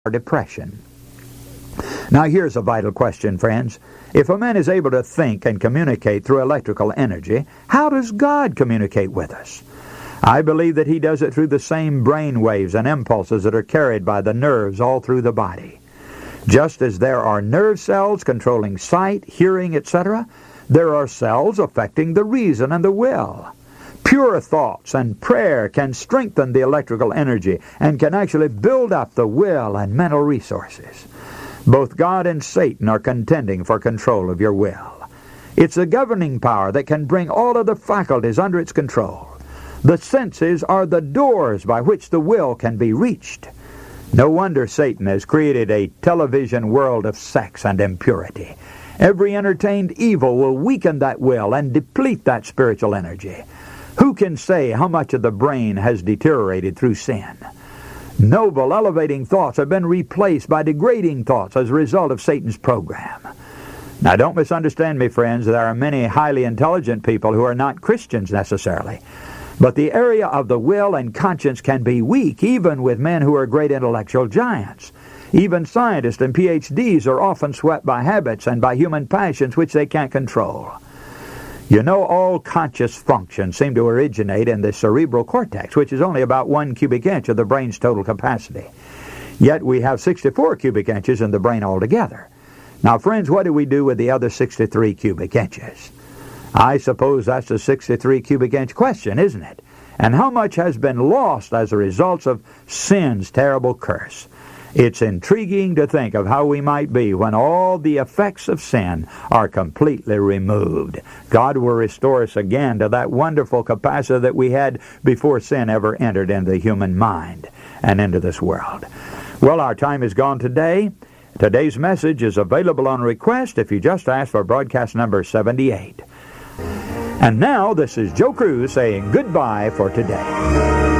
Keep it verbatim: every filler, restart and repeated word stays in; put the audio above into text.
or depression. Now here's a vital question, friends. If a man is able to think and communicate through electrical energy, how does God communicate with us? I believe that he does it through the same brain waves and impulses that are carried by the nerves all through the body. Just as there are nerve cells controlling sight, hearing, et cetera, there are cells affecting the reason and the will. Pure thoughts and prayer can strengthen the electrical energy and can actually build up the will and mental resources. Both God and Satan are contending for control of your will. It's a governing power that can bring all of the faculties under its control. The senses are the doors by which the will can be reached. No wonder Satan has created a television world of sex and impurity. Every entertained evil will weaken that will and deplete that spiritual energy. Who can say how much of the brain has deteriorated through sin? Noble, elevating thoughts have been replaced by degrading thoughts as a result of Satan's program. Now, don't misunderstand me, friends. There are many highly intelligent people who are not Christians necessarily. But the area of the will and conscience can be weak, even with men who are great intellectual giants. Even scientists and P H Ds are often swept by habits and by human passions which they can't control. You know, all conscious functions seem to originate in the cerebral cortex, which is only about one cubic inch of the brain's total capacity. Yet we have sixty-four cubic inches in the brain altogether. Now, friends, what do we do with the other sixty-three cubic inches? I suppose that's the sixty-three cubic inch question, isn't it? And how much has been lost as a result of sin's terrible curse? It's intriguing to think of how we might be when all the effects of sin are completely removed. God will restore us again to that wonderful capacity that we had before sin ever entered into the human mind and into this world. Well, our time is gone today. Today's message is available on request if you just ask for broadcast number seventy-eight. And now, this is Joe Cruz saying goodbye for today.